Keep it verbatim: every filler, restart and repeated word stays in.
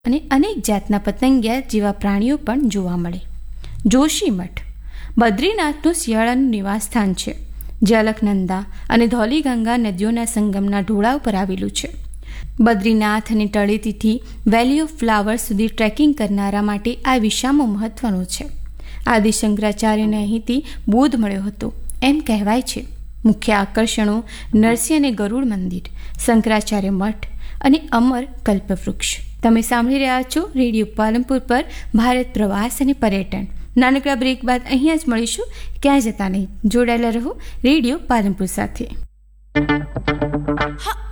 અને અનેક જાતના પતંગિયા જેવા પ્રાણીઓ પણ જોવા મળે. જોશીમઠ બદ્રીનાથનું શિયાળાનું નિવાસસ્થાન છે, જે અલકનંદા અને ધૌલીગંગા નદીઓના સંગમના ઢોળા ઉપર આવેલું છે. બદ્રીનાથ અને તળેટીથી વેલી ઓફ ફ્લાવર્સ સુધી ટ્રેકિંગ કરનારા માટે આ વિશાળમાં મહત્વનું છે. આદિ શંકરાચાર્યને અહીંથી બોધ મળ્યો હતો એમ કહેવાય છે. મુખ્ય આકર્ષણો નરસિંહ અને ગરુડ મંદિર, શંકરાચાર્ય મઠ અને અમર કલ્પવૃક્ષ. તમે સાંભળી રહ્યા છો રેડિયો પાલનપુર પર ભારત પ્રવાસ અને પર્યટન. નાનકડા બ્રેક બાદ અહીંયા જ મળીશું. ક્યાંય જતા નહીં, જોડાયેલા રહો રેડિયો પાલનપુર સાથે. હા